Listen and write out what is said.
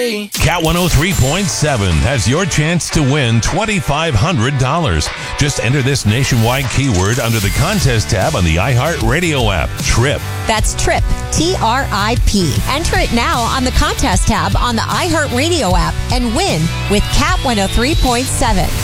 Cat 103.7 has your chance to win $2,500. Just enter this nationwide keyword under the contest tab on the iHeartRadio app. TRIP. That's TRIP. TRIP. Enter it now on the contest tab on the iHeartRadio app and win with Cat 103.7.